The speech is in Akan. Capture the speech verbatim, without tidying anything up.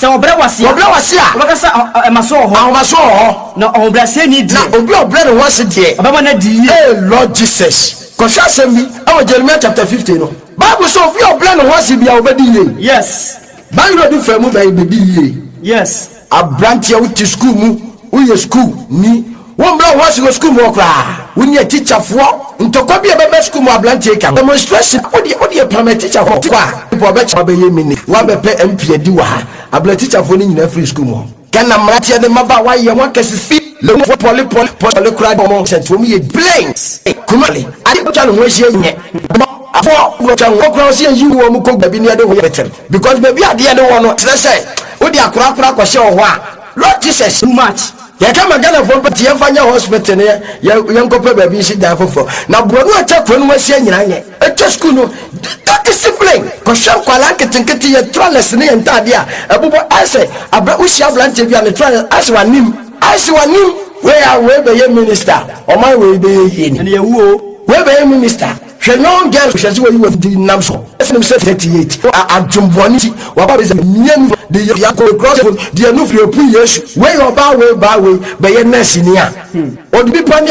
se obra wase obra wase a obaka sa maso ho ahomaso ho na obra se ni di na obi obra ne wase de obama na di eh Lord Jesus cause asemi awo Jeremiah chapter fifteen no Bible so obi obra ne wase bia obedi ye yes Bible do famu ba ibedi ye yes abrantia wuti school mu uye school ni wo mbra wase go school mu okra woni a teacher fo ntokwa bia bebe school mu abrantia ka demonstration odi odi permit teacher fo kwa bo be cha be ye mini wa be pe M P adi wa ha abla teacher fo ni nyina free school mu kana mratia de maba wa ye won kesisi le fo poli poli poli kra do mo set wo mi ye blanks kumali adi cha no ho hie nye afo wo cha wo kra so yi wo mu ko gabi ni ade ho better because baby ade ade wo no tire say odi akura akura ko hye ho a Lord Jesus too much ya kama gana fo pati ya fanya hospital ne ya yankope baby shi da fofo na bro no acha ko no wasi anyina nye eto school no that discipline ko shan kwala ketinketi ya trales ne ntade a ebubo ase abra ushi ablante bia ne trales ase wanim ase wanim we are we be minister o man we be yeni and ye wo we be minister she no girl she say we with the namso esem say thirty-eight ajumboni wa ba be nyem the yakko cross the no free pu yesu we oba we ba we be ye nurse ni a o di